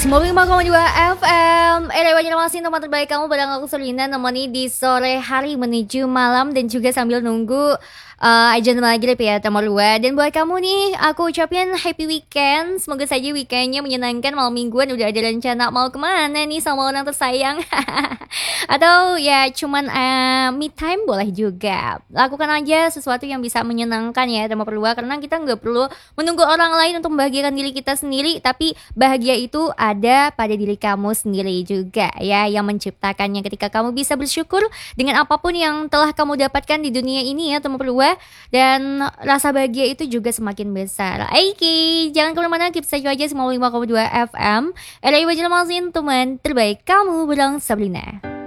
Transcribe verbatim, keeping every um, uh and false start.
sembilan puluh lima koma dua F M. Eh, lewatnya masih teman terbaik kamu bareng aku Selina, nemeni di sore hari menuju malam dan juga sambil nunggu uh, agenda maghrib ya nomor dua. Dan buat kamu nih, aku ucapin happy weekend. Semoga saja weekendnya menyenangkan. Malam mingguan udah ada rencana mau kemana nih sama orang tersayang? Atau ya cuman uh, me time boleh juga. Lakukan aja sesuatu yang bisa menyenangkan ya nomor dua, karena kita nggak perlu menunggu orang lain untuk membahagiakan diri kita sendiri, tapi bahagia itu ada pada diri kamu sendiri juga ya, yang menciptakannya. Ketika kamu bisa bersyukur dengan apapun yang telah kamu dapatkan di dunia ini ya teman berdua, dan rasa bahagia itu juga semakin besar. Oke, jangan kemana-mana, keep saja aja sembilan puluh lima koma dua F M. Era Iwa Jelmasin, teman terbaik kamu, berang Sabrina.